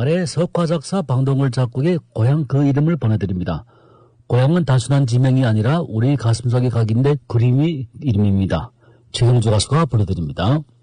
아래 석화작사 방동걸 작곡의 고향 그 이름을 보내드립니다. 고향은 단순한 지명이 아니라 우리 가슴속의 각인된 그림이 이름입니다. 최경주 가수가 보내드립니다.